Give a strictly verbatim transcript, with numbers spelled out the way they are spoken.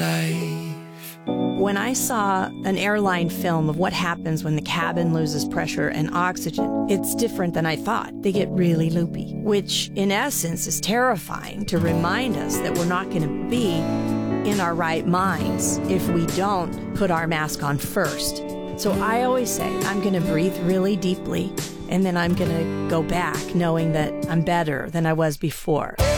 life. When I saw an airline film of what happens when the cabin loses pressure and oxygen, it's different than I thought. They get really loopy, which in essence is terrifying to remind us that we're not going to be in our right minds if we don't put our mask on first. So I always say, I'm going to breathe really deeply, and then I'm going to go back knowing that I'm better than I was before.